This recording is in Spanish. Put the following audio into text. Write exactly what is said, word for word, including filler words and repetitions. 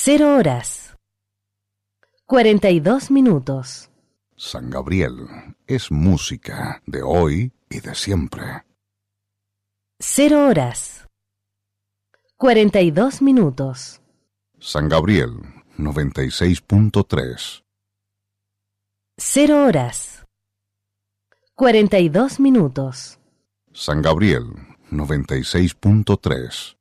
Cero horas. Cuarenta y dos minutos. San Gabriel es música de hoy y de siempre. Cero horas. Cuarenta y dos minutos. San Gabriel noventa y seis punto tres. Cero horas. Cuarenta y dos minutos. San Gabriel noventa y seis punto tres.